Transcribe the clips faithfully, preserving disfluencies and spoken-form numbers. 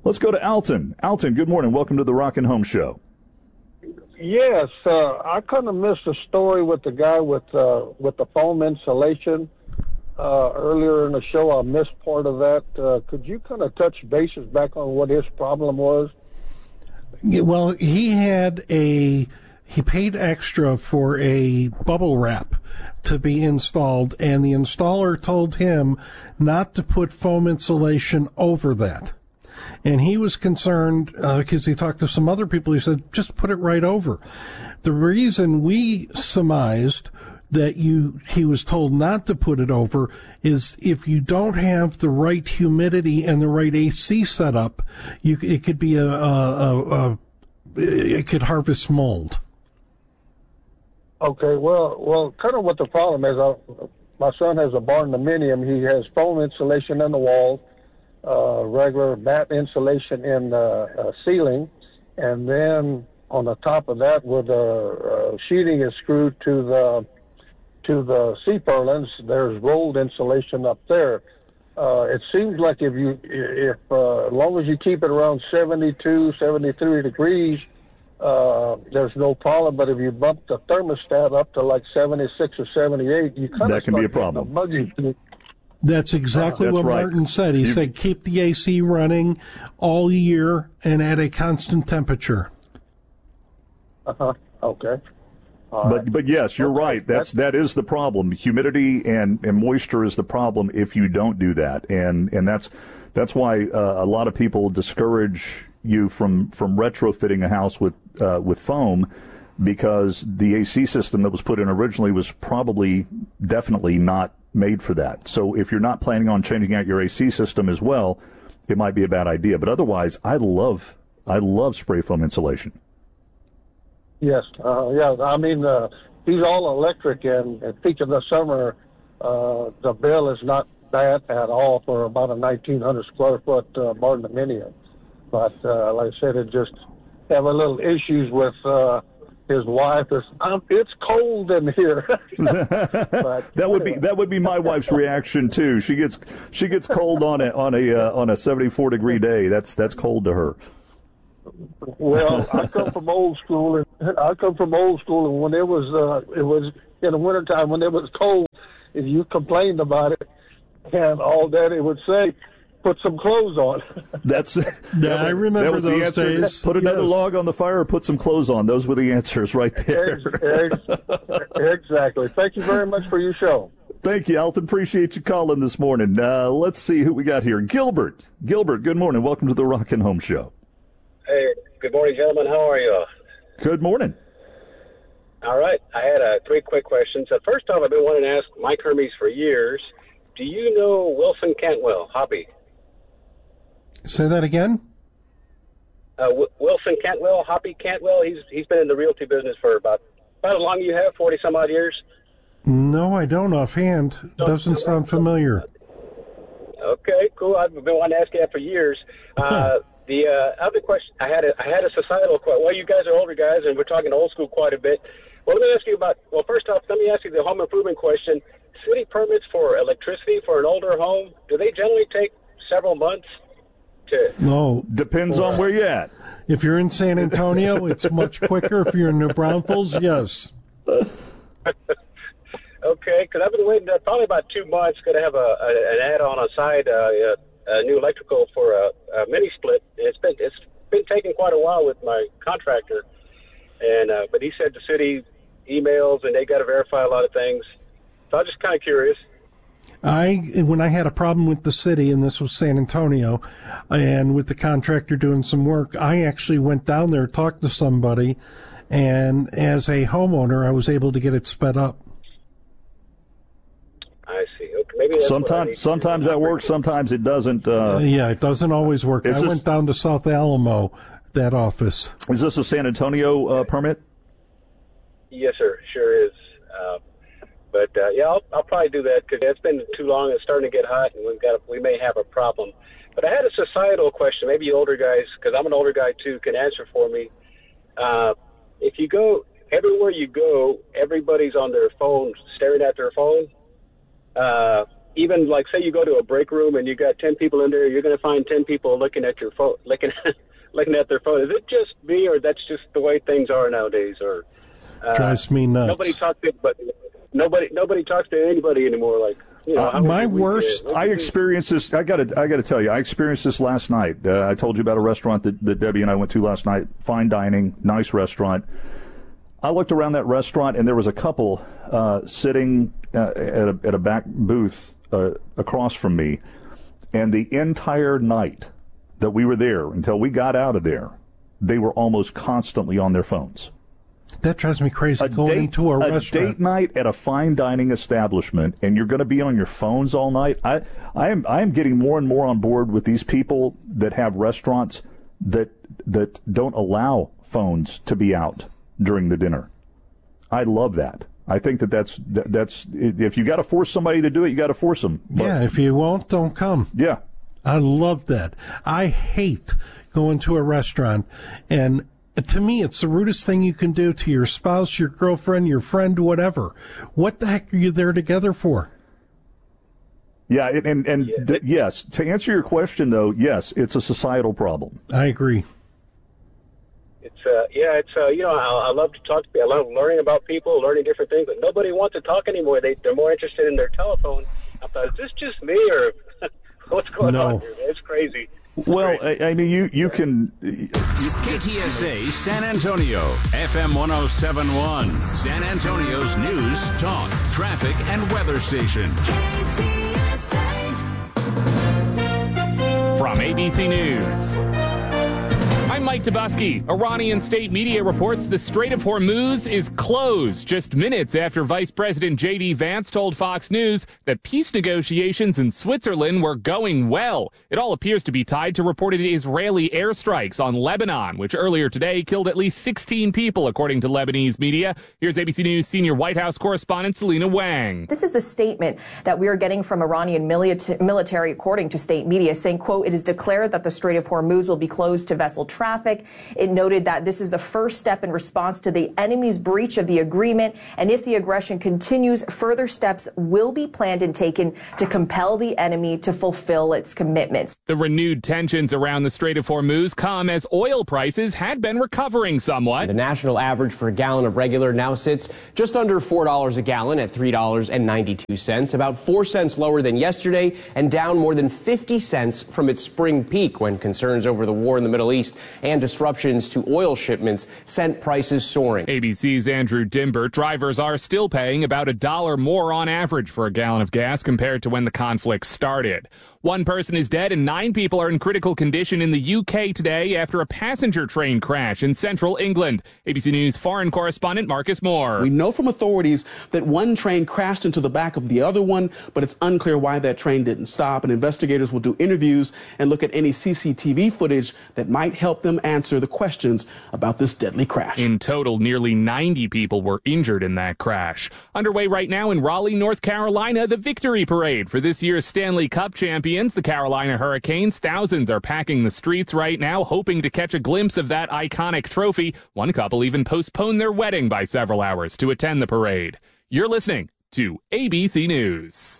Let's go to Alton. Alton, good morning. Welcome to the Rockin' Home Show. Yes, uh, I kind of missed a story with the guy with uh, with the foam insulation uh, earlier in the show. I missed part of that. Uh, could you kind of touch bases back on what his problem was? Yeah, well, he had a he paid extra for a bubble wrap to be installed, and the installer told him not to put foam insulation over that. And he was concerned uh, because he talked to some other people. He said, just put it right over. The reason we surmised that you he was told not to put it over is if you don't have the right humidity and the right A C setup, you it could be a, a, a, a it could harvest mold. Okay, well, well, kind of what the problem is. I, my son has a barndominium. He has foam insulation in the walls. Uh, regular mat insulation in the uh, ceiling, and then on the top of that, where the uh, sheeting is screwed to the to the C-purlins, there's rolled insulation up there. Uh, it seems like if you if uh, as long as you keep it around seventy-two, seventy-three degrees, uh, there's no problem. But if you bump the thermostat up to like seventy-six or seventy-eight, you kind of that can be a problem. That's exactly uh, that's what right. Martin said. He you, said keep the A C running all year and at a constant temperature. Uh-huh. Okay. All but right. but yes, you're okay. right. That's that is the problem. Humidity and, and moisture is the problem if you don't do that, and and that's that's why uh, a lot of people discourage you from, from retrofitting a house with uh, with foam, because the A C system that was put in originally was probably definitely not made for that. So if you're not planning on changing out your A C system as well, it might be a bad idea. But otherwise, I love I love spray foam insulation. Yes, uh, yeah. I mean, uh, he's all electric, and at peak of the summer, uh, the bill is not bad at all for about a nineteen hundred square foot uh, barndominium. But uh, like I said, it just have a little issues with. Uh, His wife is. Um, it's cold in here. But, that would be that would be my wife's reaction too. She gets she gets cold on a on a uh, on a seventy-four degree day. That's that's cold to her. Well, I come from old school, and I come from old school, and when it was uh, it was in the wintertime when it was cold, if you complained about it and all that, it would say, put some clothes on. That's yeah, I remember those days. Put another yes. log on the fire or put some clothes on. Those were the answers right there. Exactly. Thank you very much for your show. Thank you, Alton. Appreciate you calling this morning. Uh, let's see who we got here. Gilbert. Gilbert, good morning. Welcome to the Rockin' Home Show. Hey, good morning, gentlemen. How are you? Good morning. All right. I had uh, three quick questions. Uh, first off, I've been wanting to ask Mike Hermes for years. Do you know Wilson Cantwell, Hobby? Say that again? Uh, w- Wilson Cantwell, Hoppy Cantwell. He's he's been in the realty business for about about as long as you have, forty some odd years. No, I don't offhand. Doesn't sound familiar. Okay, cool. I've been wanting to ask you that for years. Uh, the uh, other question I had a I had a societal question. Well, you guys are older guys, and we're talking old school quite a bit. Well, let me ask you about. Well, first off, let me ask you the home improvement question. City permits for electricity for an older home, do they generally take several months? To, no, depends on where you're at. If you're in San Antonio, it's much quicker. If you're in New Braunfels, yes. Okay, because I've been waiting uh, probably about two months. Going to have a, a an add-on on side, uh, a, a new electrical for a, a mini split. It's been it's been taking quite a while with my contractor, and uh, but he said the city emails and they got to verify a lot of things. So I'm just kind of curious. I when I had a problem with the city, and this was San Antonio, and with the contractor doing some work, I actually went down there, talked to somebody, and as a homeowner, I was able to get it sped up. I see. Okay, maybe that's sometimes sometimes that works, sometimes it doesn't. Uh, yeah, it doesn't always work. I this, went down to South Alamo, that office. Is this a San Antonio uh, permit? Yes, sir. Sure is. Uh, But uh, yeah, I'll, I'll probably do that because it's been too long. It's starting to get hot, and we've got a, we may have a problem. But I had a societal question. Maybe you older guys, because I'm an older guy too, can answer for me. Uh, if you go everywhere you go, everybody's on their phone, staring at their phone. Uh, even like say you go to a break room and you got ten people in there, you're going to find ten people looking at your phone, looking looking at their phone. Is it just me, or that's just the way things are nowadays? Or uh, drives me nuts. Nobody talks to but nobody nobody talks to anybody anymore. Like you know, uh, my worst. I experienced this. I got to I got to tell you, I experienced this last night. Uh, I told you about a restaurant that, that Debbie and I went to last night. Fine dining, nice restaurant. I looked around that restaurant, and there was a couple uh, sitting uh, at, a, at a back booth uh, across from me. And the entire night that we were there, until we got out of there, they were almost constantly on their phones. That drives me crazy. A going date, into a, a restaurant. date night at a fine dining establishment, and you're going to be on your phones all night. I, I am, I am getting more and more on board with these people that have restaurants that that don't allow phones to be out during the dinner. I love that. I think that that's that, that's if you got to force somebody to do it, you got to force them. But, yeah, if you won't, don't come. Yeah, I love that. I hate going to a restaurant, and to me, it's the rudest thing you can do to your spouse, your girlfriend, your friend, whatever. What the heck are you there together for? Yeah, and and, and yeah. D- yes, to answer your question though, yes, it's a societal problem. I agree. It's uh, yeah, it's uh, you know, I, I love to talk to people. I love learning about people, learning different things, but nobody wants to talk anymore. They they're more interested in their telephone. I thought, is this just me, or what's going no. on here? It's crazy. It's well, crazy. I, I mean, you you can. K T S A San Antonio, F M one oh seven point one, San Antonio's news, talk, traffic, and weather station. K T S A. From A B C News, I'm Mike Tabusky. Iranian state media reports the Strait of Hormuz is closed just minutes after Vice President J D Vance told Fox News that peace negotiations in Switzerland were going well. It all appears to be tied to reported Israeli airstrikes on Lebanon, which earlier today killed at least sixteen people, according to Lebanese media. Here's A B C News senior White House correspondent Selena Wang. This is the statement that we are getting from Iranian military, according to state media, saying, quote, it is declared that the Strait of Hormuz will be closed to vessel traffic. It noted that this is the first step in response to the enemy's breach of the agreement, and if the aggression continues, further steps will be planned and taken to compel the enemy to fulfill its commitments. The renewed tensions around the Strait of Hormuz come as oil prices had been recovering somewhat. The national average for a gallon of regular now sits just under four dollars a gallon at three dollars and ninety-two cents, about four cents lower than yesterday and down more than fifty cents from its spring peak when concerns over the war in the Middle East and disruptions to oil shipments sent prices soaring. A B C's Andrew Dimbert. Drivers are still paying about a dollar more on average for a gallon of gas compared to when the conflict started. One person is dead and nine people are in critical condition in the U K today after a passenger train crash in central England. A B C News foreign correspondent Marcus Moore. We know from authorities that one train crashed into the back of the other one, but it's unclear why that train didn't stop, and investigators will do interviews and look at any C C T V footage that might help them answer the questions about this deadly crash. In total, nearly ninety people were injured in that crash. Underway right now in Raleigh, North Carolina, the victory parade for this year's Stanley Cup champions, the Carolina Hurricanes. Thousands are packing the streets right now, hoping to catch a glimpse of that iconic trophy. One couple even postponed their wedding by several hours to attend the parade. You're listening to A B C News.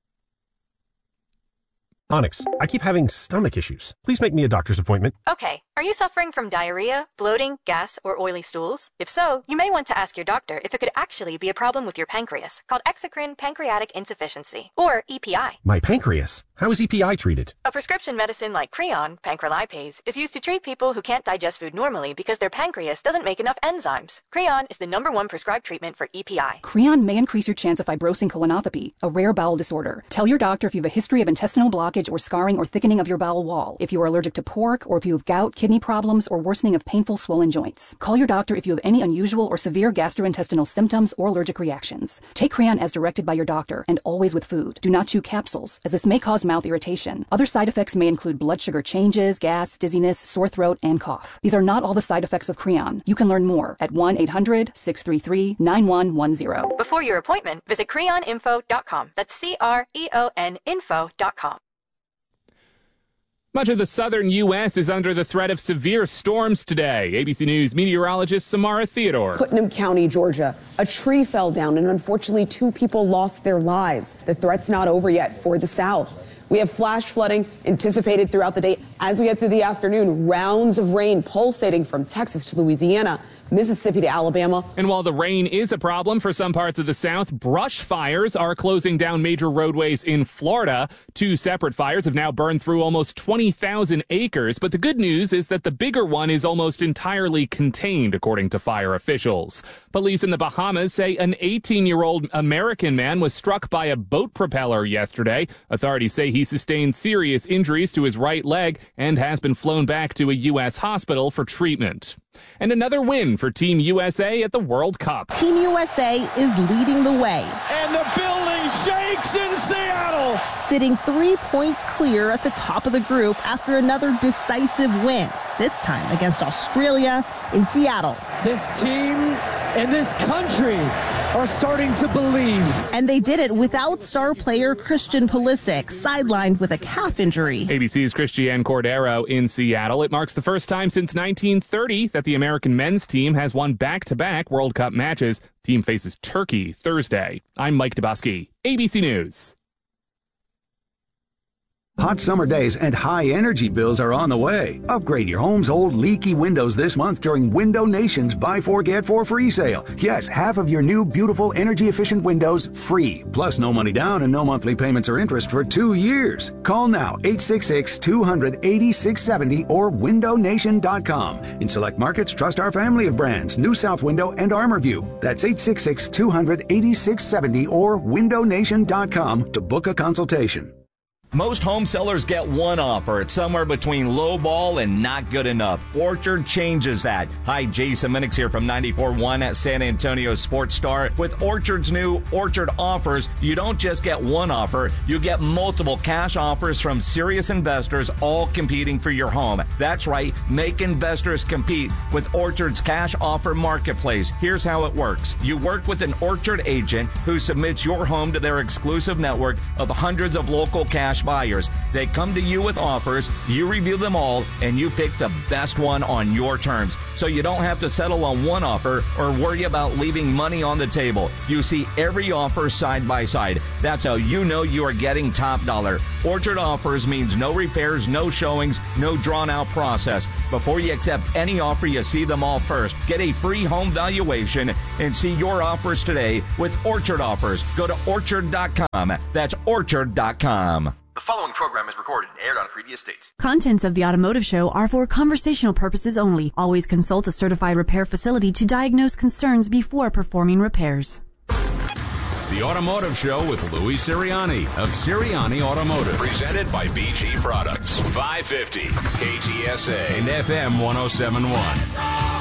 Onyx, I keep having stomach issues. Please make me a doctor's appointment. Okay. Are you suffering from diarrhea, bloating, gas, or oily stools? If so, you may want to ask your doctor if it could actually be a problem with your pancreas, called exocrine pancreatic insufficiency, or E P I. My pancreas? How is E P I treated? A prescription medicine like Creon, pancrelipase, is used to treat people who can't digest food normally because their pancreas doesn't make enough enzymes. Creon is the number one prescribed treatment for E P I. Creon may increase your chance of fibrosing colonopathy, a rare bowel disorder. Tell your doctor if you have a history of intestinal blockage or scarring or thickening of your bowel wall, if you are allergic to pork, or if you have gout, kidney problems, or worsening of painful swollen joints. Call your doctor if you have any unusual or severe gastrointestinal symptoms or allergic reactions. Take Creon as directed by your doctor, and always with food. Do not chew capsules, as this may cause mouth irritation. Other side effects may include blood sugar changes, gas, dizziness, sore throat, and cough. These are not all the side effects of Creon. You can learn more at one eight hundred, six three three, nine one one zero. Before your appointment, visit creon info dot com. That's C R E O N info dot com. Much of the southern U S is under the threat of severe storms today. A B C News meteorologist Samara Theodore. Putnam County, Georgia. A tree fell down and unfortunately two people lost their lives. The threat's not over yet for the South. We have flash flooding anticipated throughout the day. As we get through the afternoon, rounds of rain pulsating from Texas to Louisiana, Mississippi to Alabama. And while the rain is a problem for some parts of the South, brush fires are closing down major roadways in Florida. Two separate fires have now burned through almost twenty thousand acres. But the good news is that the bigger one is almost entirely contained, according to fire officials. Police in the Bahamas say an eighteen-year-old American man was struck by a boat propeller yesterday. Authorities say he sustained serious injuries to his right leg and has been flown back to a U S hospital for treatment. And another win for Team U S A at the World Cup. Team U S A is leading the way. And the building shakes in Seattle. Sitting three points clear at the top of the group after another decisive win, this time against Australia in Seattle. This team and this country are starting to believe. And they did it without star player Christian Pulisic, sidelined with a calf injury. A B C's Christian Cordero in Seattle. It marks the first time since nineteen thirty that the American men's team has won back-to-back World Cup matches. Team faces Turkey Thursday. I'm Mike Dubosky, A B C News. Hot summer days and high energy bills are on the way. Upgrade your home's old leaky windows this month during Window Nation's Buy Four Get Four free sale. Yes, half of your new beautiful energy efficient windows free. Plus no money down and no monthly payments or interest for two years. Call now eight six six, two hundred, eighty-six seventy or window nation dot com. In select markets, trust our family of brands, New South Window and ArmorView. That's eight six six, two hundred, eighty-six seventy or window nation dot com to book a consultation. Most home sellers get one offer. It's somewhere between low ball and not good enough. Orchard changes that. Hi, Jason Minix here from ninety-four point one at San Antonio Sports Star. With Orchard's new Orchard offers, you don't just get one offer, you get multiple cash offers from serious investors, all competing for your home. That's right, make investors compete with Orchard's cash offer marketplace. Here's how it works. You work with an Orchard agent who submits your home to their exclusive network of hundreds of local cash buyers. They come to you with offers, you review them all, and you pick the best one on your terms. So you don't have to settle on one offer or worry about leaving money on the table. You see every offer side by side. That's how you know you are getting top dollar. Orchard offers means no repairs, no showings, no drawn out process. Before you accept any offer, you see them all first. Get a free home valuation and see your offers today with Orchard offers. Go to orchard dot com. That's orchard dot com. The following program is recorded and aired on previous dates. Contents of the Automotive Show are for conversational purposes only. Always consult a certified repair facility to diagnose concerns before performing repairs. The Automotive Show with Louis Sirianni of Sirianni Automotive. Presented by B G Products. five fifty K T S A and F M one oh seven point one.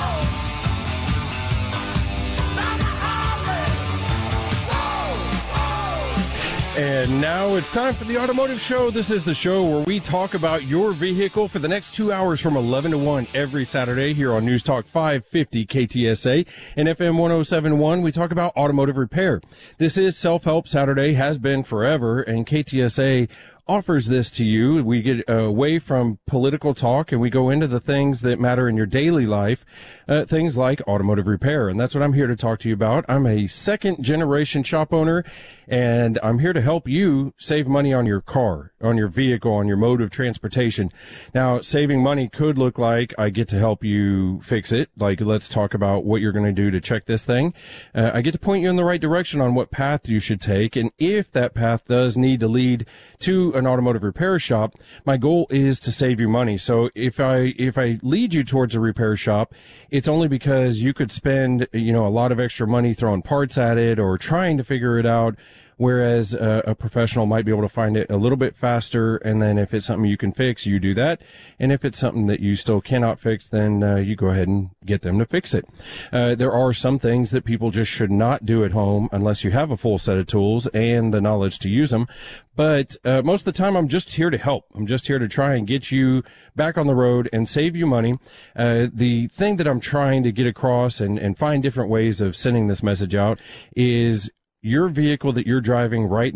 And now it's time for the Automotive Show. This is the show where we talk about your vehicle for the next two hours from eleven to one every Saturday here on News Talk five fifty K T S A and F M one oh seven point one. We talk about automotive repair. This is Self-Help Saturday, has been forever, and K T S A offers this to you. We get away from political talk and we go into the things that matter in your daily life, uh, things like automotive repair. And that's what I'm here to talk to you about. I'm a second generation shop owner and I'm here to help you save money on your car, on your vehicle, on your mode of transportation. Now, saving money could look like I get to help you fix it. Like, let's talk about what you're going to do to check this thing. Uh, I get to point you in the right direction on what path you should take. And if that path does need to lead to an automotive repair shop, my goal is to save you money. So if I, if I lead you towards a repair shop, it's only because you could spend, you know, a lot of extra money throwing parts at it or trying to figure it out. Whereas uh, a professional might be able to find it a little bit faster, and then if it's something you can fix, you do that. And if it's something that you still cannot fix, then uh, you go ahead and get them to fix it. Uh, there are some things that people just should not do at home unless you have a full set of tools and the knowledge to use them. But uh, most of the time, I'm just here to help. I'm just here to try and get you back on the road and save you money. Uh, the thing that I'm trying to get across and, and find different ways of sending this message out is your vehicle that you're driving right now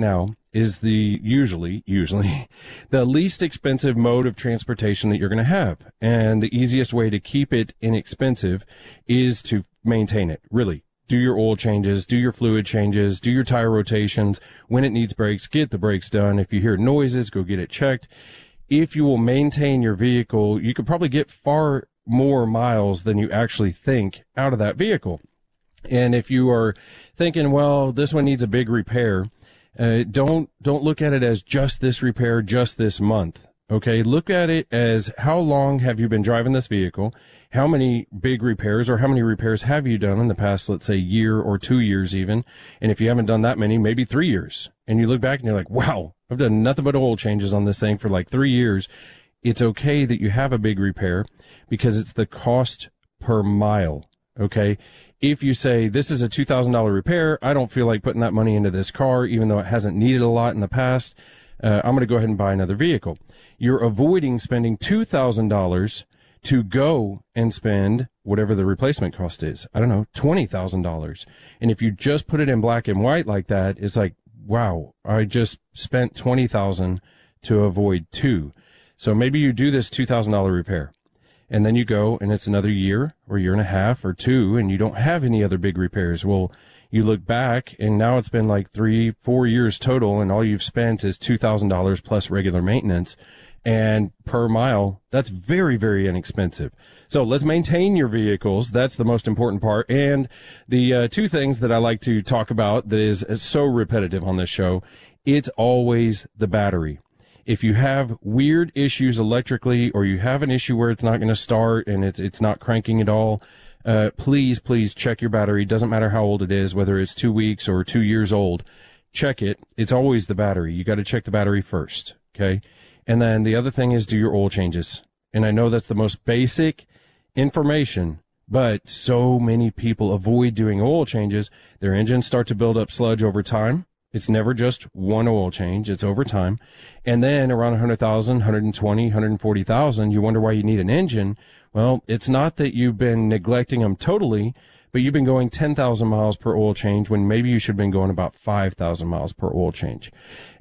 is the usually, usually the least expensive mode of transportation that you're going to have. And the easiest way to keep it inexpensive is to maintain it. Really, do your oil changes, do your fluid changes, do your tire rotations. When it needs brakes, get the brakes done. If you hear noises, go get it checked. If you will maintain your vehicle, you could probably get far more miles than you actually think out of that vehicle. And if you are thinking, well, this one needs a big repair, uh, don't, don't look at it as just this repair, just this month. Okay. Look at it as how long have you been driving this vehicle? How many big repairs or how many repairs have you done in the past, let's say year or two years even? And if you haven't done that many, maybe three years. And you look back and you're like, wow, I've done nothing but oil changes on this thing for like three years. It's okay that you have a big repair because it's the cost per mile. Okay. If you say, this is a two thousand dollars repair, I don't feel like putting that money into this car, even though it hasn't needed a lot in the past, uh, I'm going to go ahead and buy another vehicle. You're avoiding spending two thousand dollars to go and spend whatever the replacement cost is. I don't know, twenty thousand dollars. And if you just put it in black and white like that, it's like, wow, I just spent twenty thousand dollars to avoid two. So maybe you do this two thousand dollars repair. And then you go and it's another year or year and a half or two and you don't have any other big repairs. Well, you look back and now it's been like three, four years total and all you've spent is two thousand dollars plus regular maintenance. And per mile, that's very, very inexpensive. So let's maintain your vehicles. That's the most important part. And the uh, two things that I like to talk about that is, is so repetitive on this show, it's always the battery. If you have weird issues electrically or you have an issue where it's not going to start and it's it's not cranking at all, uh, please, please check your battery. Doesn't matter how old it is, whether it's two weeks or two years old. Check it. It's always the battery. You got to check the battery first, okay? And then the other thing is do your oil changes. And I know that's the most basic information, but so many people avoid doing oil changes. Their engines start to build up sludge over time. It's never just one oil change. It's over time. And then around one hundred thousand, one hundred twenty, one hundred forty thousand, you wonder why you need an engine. Well, it's not that you've been neglecting them totally, but you've been going ten thousand miles per oil change when maybe you should have been going about five thousand miles per oil change.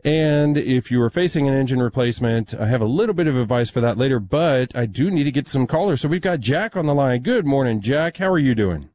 And if you are facing an engine replacement, I have a little bit of advice for that later, but I do need to get some callers. So we've got Jack on the line. Good morning, Jack. How are you doing?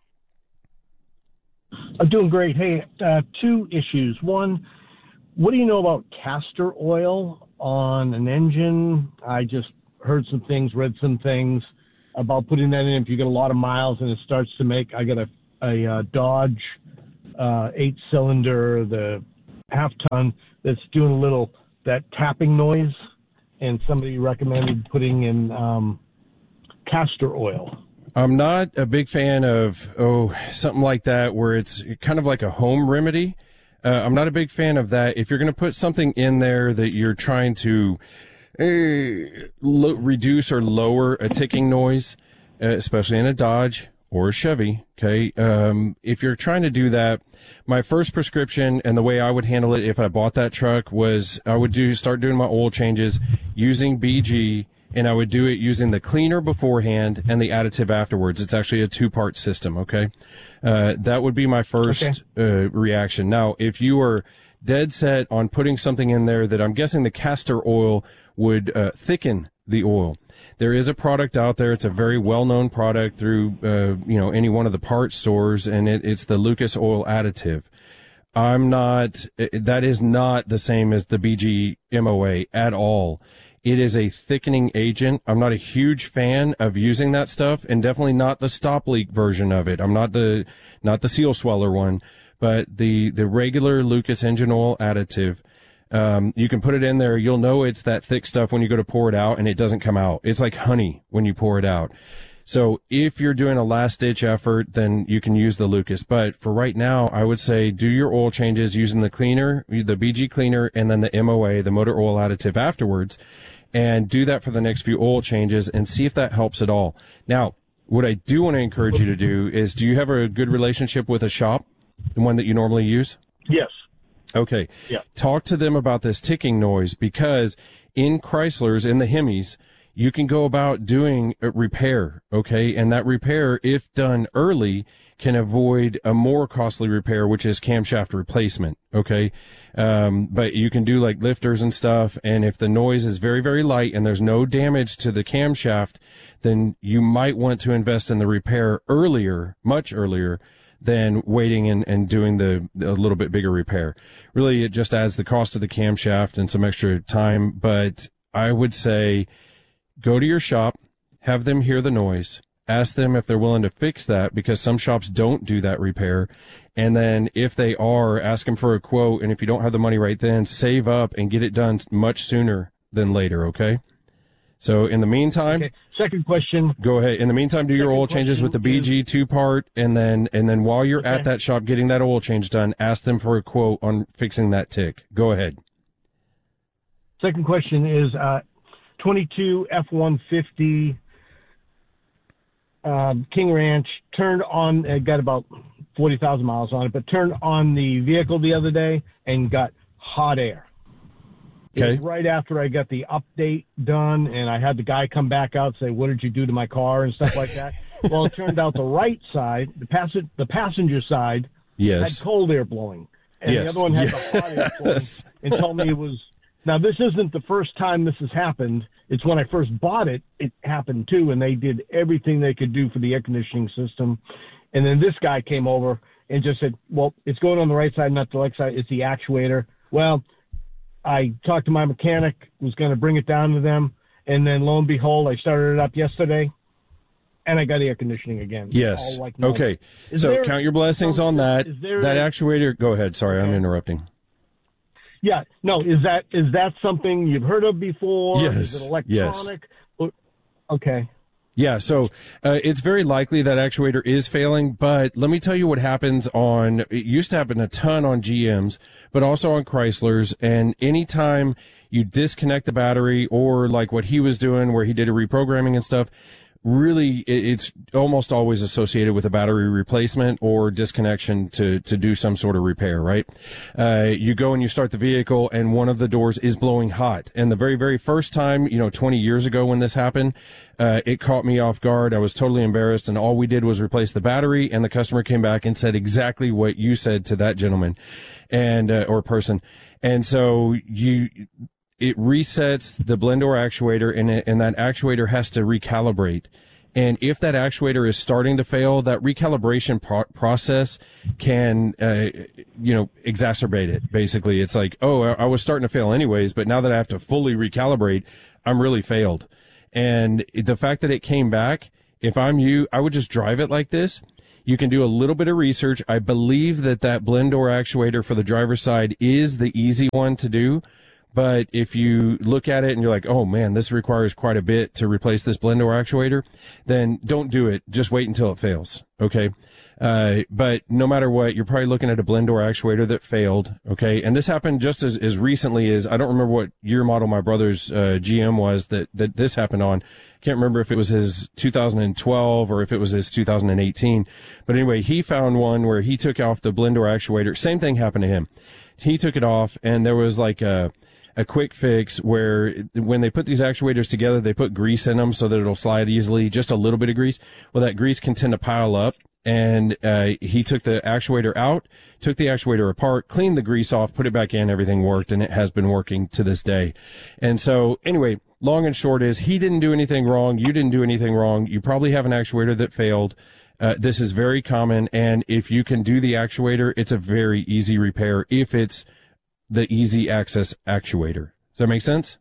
I'm doing great. Hey, uh, two issues. One, what do you know about castor oil on an engine? I just heard some things, read some things about putting that in if you get a lot of miles and it starts to make, I got a, a uh, Dodge uh, eight cylinder, the half ton that's doing a little, that tapping noise, and somebody recommended putting in um, castor oil. I'm not a big fan of, oh, something like that where it's kind of like a home remedy. Uh, I'm not a big fan of that. If you're going to put something in there that you're trying to uh, lo- reduce or lower a ticking noise, uh, especially in a Dodge or a Chevy, okay, um, if you're trying to do that, my first prescription and the way I would handle it if I bought that truck was I would do start doing my oil changes using B G, and I would do it using the cleaner beforehand and the additive afterwards. It's actually a two-part system, okay? Uh, that would be my first okay. uh, reaction. Now, if you are dead set on putting something in there that I'm guessing the castor oil would uh, thicken the oil, there is a product out there. It's a very well-known product through, uh, you know, any one of the parts stores, and it, it's the Lucas Oil Additive. I'm not, that is not the same as the B G M O A at all. It is a thickening agent. I'm not a huge fan of using that stuff, and definitely not the stop leak version of it. I'm not the not the seal sweller one, but the the regular Lucas engine oil additive. Um, you can put it in there. You'll know it's that thick stuff when you go to pour it out, and it doesn't come out. It's like honey when you pour it out. So if you're doing a last ditch effort, then you can use the Lucas. But for right now, I would say do your oil changes using the cleaner, the B G cleaner, and then the M O A, the motor oil additive afterwards. And do that for the next few oil changes and see if that helps at all. Now, what I do want to encourage you to do is, do you have a good relationship with a shop, the one that you normally use? Yes. Okay. Yeah. Talk to them about this ticking noise, because in Chryslers, in the Hemis, you can go about doing a repair, okay? And that repair, if done early, can avoid a more costly repair, which is camshaft replacement, okay? Um, but you can do like lifters and stuff, and if the noise is very, very light and there's no damage to the camshaft, then you might want to invest in the repair earlier, much earlier, than waiting and, and doing the a little bit bigger repair. Really, it just adds the cost of the camshaft and some extra time, but I would say go to your shop, have them hear the noise, ask them if they're willing to fix that, because some shops don't do that repair. And then if they are, ask them for a quote. And if you don't have the money right then, save up and get it done much sooner than later, okay? So in the meantime, okay. Second question. Go ahead. In the meantime, do your oil changes with the B G two part, and then and then while you're okay. at that shop getting that oil change done, ask them for a quote on fixing that tick. Go ahead. Second question is uh, twenty-two F one fifty um, King Ranch turned on. It got about forty thousand miles on it, but turned on the vehicle the other day and got hot air. Okay. It was right after I got the update done, and I had the guy come back out and say, "What did you do to my car?" and stuff like that. Well, it turned out the right side, the pass- the passenger side, yes. had cold air blowing, and yes. the other one had yes. the hot air blowing, and told me it was. Now, this isn't the first time this has happened. It's when I first bought it, it happened too, and they did everything they could do for the air conditioning system. And then this guy came over and just said, well, it's going on the right side, not the left side. It's the actuator. Well, I talked to my mechanic, was going to bring it down to them, and then lo and behold, I started it up yesterday, and I got air conditioning again. Yes. All like okay. So there, count your blessings on that. there that a, actuator. Go ahead. Sorry, okay. I'm interrupting. Yeah. No. Is that is that something you've heard of before? Yes. Is it electronic? Yes. Okay. Yeah, so uh, it's very likely that actuator is failing, but let me tell you what happens on, it used to happen a ton on G Ms, but also on Chryslers, and anytime you disconnect the battery, or like what he was doing where he did a reprogramming and stuff, really it's almost always associated with a battery replacement or disconnection to to do some sort of repair, right? Uh you go and you start the vehicle and one of the doors is blowing hot, and the very very first time, you know, twenty years ago when this happened, uh it caught me off guard. I was totally embarrassed, and all we did was replace the battery, and the customer came back and said exactly what you said to that gentleman and uh, or person. And so you it resets the blend door actuator, and, it, and that actuator has to recalibrate. And if that actuator is starting to fail, that recalibration pro- process can, uh, you know, exacerbate it. Basically, it's like, oh, I was starting to fail anyways, but now that I have to fully recalibrate, I'm really failed. And the fact that it came back, if I'm you, I would just drive it like this. You can do a little bit of research. I believe that that blend door actuator for the driver's side is the easy one to do. But if you look at it and you're like, oh man, this requires quite a bit to replace this blend door actuator, then don't do it. Just wait until it fails. Okay. Uh, but no matter what, you're probably looking at a blend door actuator that failed. Okay. And this happened just as, as recently as, I don't remember what year model my brother's, uh, G M was that, that this happened on. Can't remember if it was his two thousand twelve or if it was his two thousand eighteen. But anyway, he found one where he took off the blend door actuator. Same thing happened to him. He took it off, and there was like a, a quick fix where when they put these actuators together, they put grease in them so that it'll slide easily, just a little bit of grease. Well, that grease can tend to pile up, and uh, he took the actuator out, took the actuator apart, cleaned the grease off, put it back in, everything worked, and it has been working to this day. And so anyway, long and short is he didn't do anything wrong. You didn't do anything wrong. You probably have an actuator that failed. Uh, this is very common, and if you can do the actuator, it's a very easy repair if it's the easy access actuator. Does that make sense?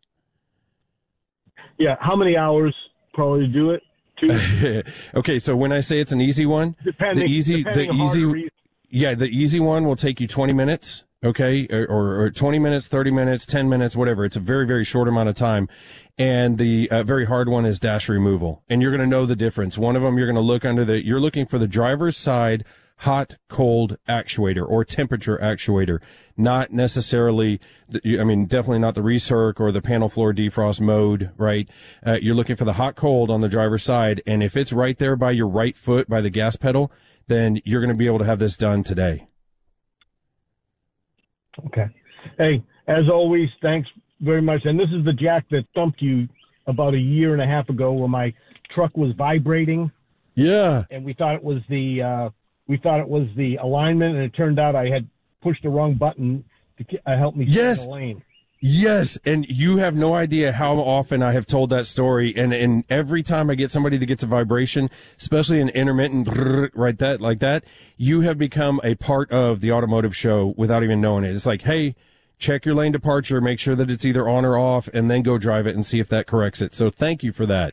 Yeah. How many hours probably to do it? Two. Okay. So when I say it's an easy one, depending, the easy, the easy, re- yeah, the easy one will take you twenty minutes. Okay. Or, or, or twenty minutes, thirty minutes, ten minutes, whatever. It's a very, very short amount of time. And the uh, very hard one is dash removal. And you're going to know the difference. One of them, you're going to look under the, you're looking for the driver's side hot, cold actuator or temperature actuator, not necessarily, the, I mean, definitely not the recirc or the panel floor defrost mode, right? Uh, you're looking for the hot, cold on the driver's side. And if it's right there by your right foot, by the gas pedal, then you're going to be able to have this done today. Okay. Hey, as always, thanks very much. And this is the jack that thumped you about a year and a half ago where my truck was vibrating. Yeah. And we thought it was the uh, we thought it was the alignment, and it turned out I had pushed the wrong button to uh, help me Yes. stay in the lane. Yes, and you have no idea how often I have told that story, and, and every time I get somebody that gets a vibration, especially an intermittent brrr, right that like that, you have become a part of the automotive show without even knowing it. It's like, hey, check your lane departure, make sure that it's either on or off, and then go drive it and see if that corrects it. So thank you for that.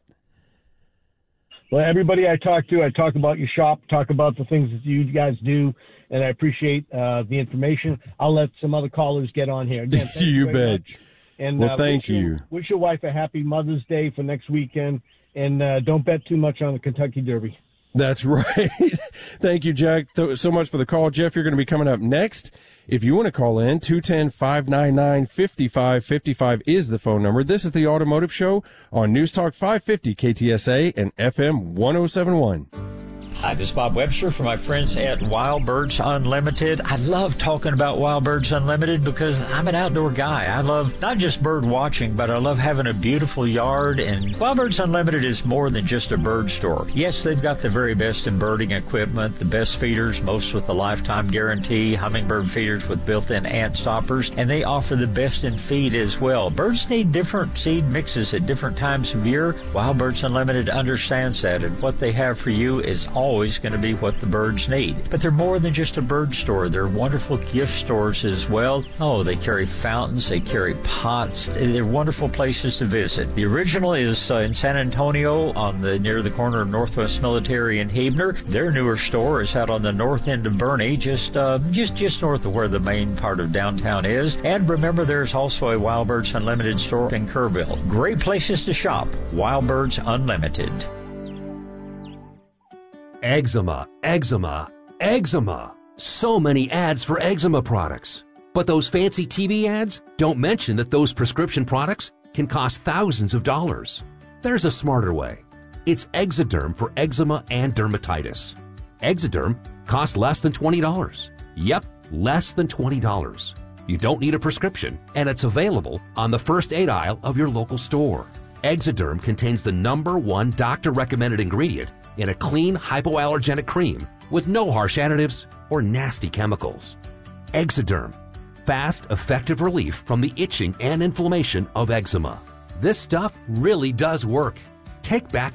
Well, everybody I talk to, I talk about your shop, talk about the things that you guys do, and I appreciate uh, the information. I'll let some other callers get on here. Again, thank you, You very bet. much. And, Well, uh, thank wish your- you. Wish your wife a happy Mother's Day for next weekend, and uh, don't bet too much on the Kentucky Derby. That's right. Thank you, Jack, th- so much for the call. Jeff, you're going to be coming up next. If you want to call in, two one zero, five nine nine, five five five five is the phone number. This is the Automotive Show on News Talk five fifty K T S A and F M one oh seven point one. Hi, this is Bob Webster from my friends at Wild Birds Unlimited. I love talking about Wild Birds Unlimited because I'm an outdoor guy. I love not just bird watching, but I love having a beautiful yard. And Wild Birds Unlimited is more than just a bird store. Yes, they've got the very best in birding equipment, the best feeders, most with a lifetime guarantee, hummingbird feeders with built-in ant stoppers, and they offer the best in feed as well. Birds need different seed mixes at different times of year. Wild Birds Unlimited understands that, and what they have for you is all always going to be what the birds need. But they're more than just a bird store. They're wonderful gift stores as well. Oh, they carry fountains. They carry pots. They're wonderful places to visit. The original is uh, in San Antonio on the near the corner of Northwest Military and Huebner. Their newer store is out on the north end of Bernie, just uh, just just north of where the main part of downtown is. And remember, there's also a Wild Birds Unlimited store in Kerrville. Great places to shop. Wild Birds Unlimited. Eczema, eczema, eczema. So many ads for eczema products. But those fancy T V ads don't mention that those prescription products can cost thousands of dollars. There's a smarter way. It's Exoderm for eczema and dermatitis. Exoderm costs less than twenty dollars. Yep, less than twenty dollars. You don't need a prescription, and it's available on the first aid aisle of your local store. Exoderm contains the number one doctor-recommended ingredient in a clean hypoallergenic cream with no harsh additives or nasty chemicals. Exoderm, fast, effective relief from the itching and inflammation of eczema. This stuff really does work. Take back